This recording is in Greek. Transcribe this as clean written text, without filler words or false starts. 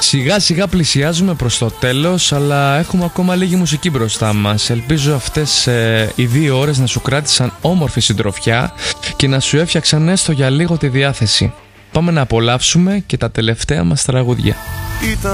Σιγά σιγά πλησιάζουμε προς το τέλος, αλλά έχουμε ακόμα λίγη μουσική μπροστά μας. Ελπίζω αυτές οι 2 ώρες να σου κράτησαν όμορφη συντροφιά και να σου έφτιαξαν έστω για λίγο τη διάθεση. Πάμε να απολαύσουμε και τα τελευταία μας τραγούδια.